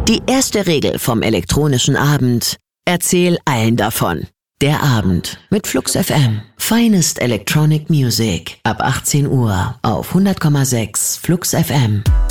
Die erste Regel vom elektronischen Abend: Erzähl allen davon. Der Abend mit Flux FM. Finest Electronic Music. Ab 18 Uhr auf 100,6 Flux FM.